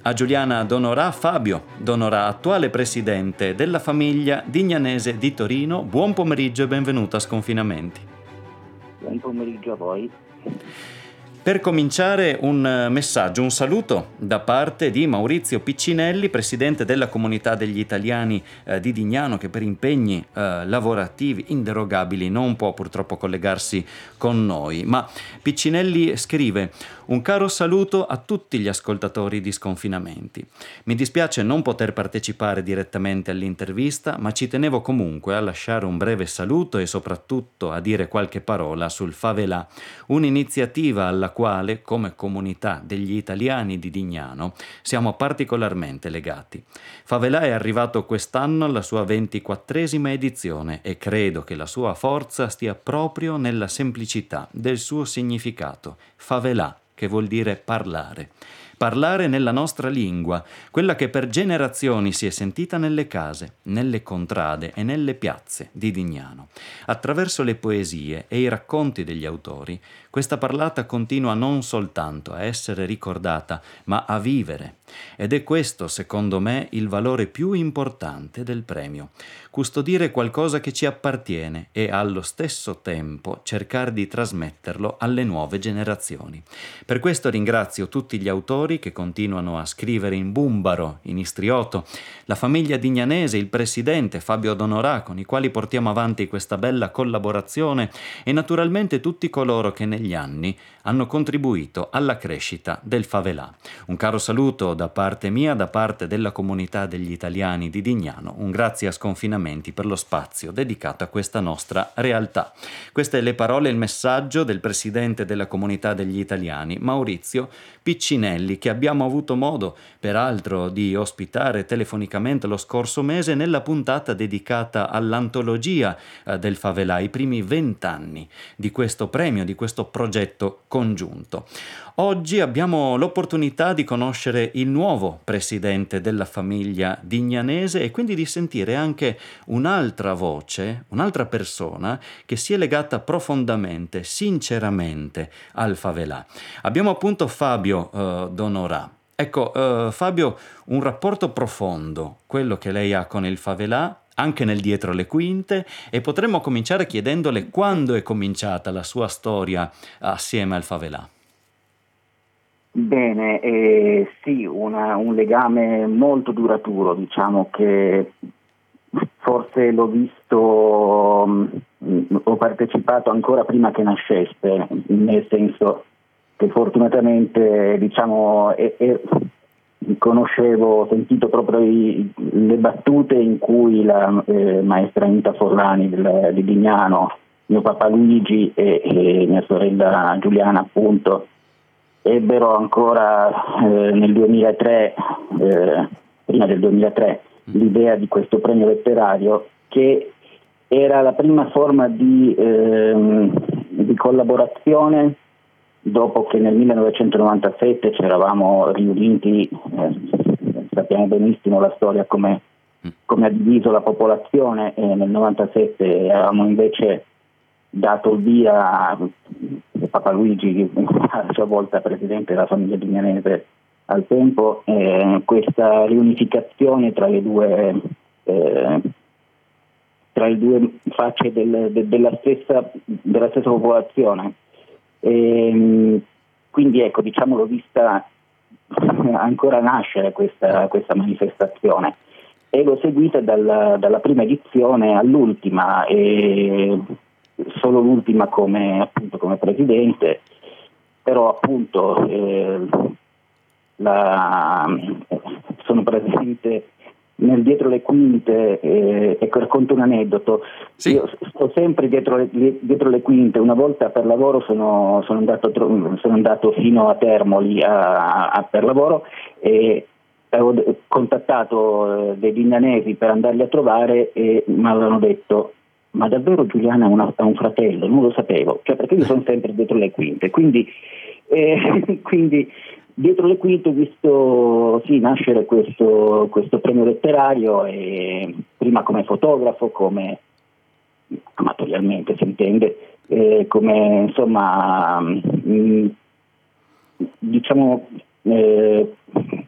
A Giuliana D'Onorà, Fabio D'Onorà, attuale presidente della famiglia Dignanese di Torino. Buon pomeriggio e benvenuto a Sconfinamenti. Buon pomeriggio a voi. Per cominciare un messaggio, un saluto da parte di Maurizio Piccinelli, presidente della comunità degli italiani di Dignano, che per impegni lavorativi inderogabili non può purtroppo collegarsi con noi. Ma Piccinelli scrive: un caro saluto a tutti gli ascoltatori di Sconfinamenti. Mi dispiace non poter partecipare direttamente all'intervista, ma ci tenevo comunque a lasciare un breve saluto e soprattutto a dire qualche parola sul Favelà, un'iniziativa alla quale, come comunità degli italiani di Dignano, siamo particolarmente legati. Favelà è arrivato quest'anno alla sua 24esima edizione e credo che la sua forza stia proprio nella semplicità del suo significato. Favelà, che vuol dire parlare. Parlare nella nostra lingua, quella che per generazioni si è sentita nelle case, nelle contrade e nelle piazze di Dignano. Attraverso le poesie e i racconti degli autori, questa parlata continua non soltanto a essere ricordata, ma a vivere. Ed è questo, secondo me, il valore più importante del premio. Custodire qualcosa che ci appartiene e allo stesso tempo cercare di trasmetterlo alle nuove generazioni. Per questo ringrazio tutti gli autori che continuano a scrivere in bumbaro, in istrioto, la famiglia dignanese, il presidente Fabio D'Onorà, con i quali portiamo avanti questa bella collaborazione, e naturalmente tutti coloro che negli anni hanno contribuito alla crescita del Favelà. Un caro saluto da parte mia, da parte della comunità degli italiani di Dignano, un grazie a Sconfinamenti per lo spazio dedicato a questa nostra realtà. Queste le parole e il messaggio del presidente della comunità degli italiani, Maurizio Piccinelli, che abbiamo avuto modo, peraltro, di ospitare telefonicamente lo scorso mese nella puntata dedicata all'antologia del Favelà, i primi 20 anni di questo premio, di questo progetto congiunto. Oggi abbiamo l'opportunità di conoscere il nuovo presidente della famiglia dignanese e quindi di sentire anche un'altra voce, un'altra persona che si è legata profondamente, sinceramente al Favelà. Abbiamo appunto Fabio D'Onorà. Ecco, Fabio, un rapporto profondo, quello che lei ha con il Favelà, anche nel dietro le quinte, e potremmo cominciare chiedendole quando è cominciata la sua storia assieme al Favelà. Bene, sì, un legame molto duraturo, diciamo che forse l'ho visto, ho partecipato ancora prima che nascesse, nel senso che fortunatamente, diciamo, conoscevo, ho sentito proprio le battute in cui la maestra Anita Forlani di Dignano, mio papà Luigi e mia sorella Giuliana, appunto, ebbero ancora nel 2003, prima del 2003, l'idea di questo premio letterario, che era la prima forma di collaborazione dopo che nel 1997 ci eravamo riuniti, sappiamo benissimo la storia come ha diviso la popolazione, e nel 97 avevamo invece dato il via a Papa Luigi, a sua volta presidente della famiglia dignanese al tempo, questa riunificazione tra le due facce della stessa popolazione. Quindi ecco, diciamo, l'ho vista ancora nascere questa manifestazione e l'ho seguita dalla prima edizione all'ultima, e solo l'ultima come presidente, però appunto sono presente nel dietro le quinte, e racconto un aneddoto. Sì. Io sto sempre dietro le quinte. Una volta per lavoro sono andato fino a Termoli per lavoro, e avevo contattato dei dignanesi per andarli a trovare, e mi avevano detto: ma davvero Giuliana ha un fratello? Non lo sapevo, perché io sono sempre dietro le quinte, quindi dietro le quinte ho visto nascere questo premio letterario, e prima come fotografo, come amatorialmente si intende, come insomma diciamo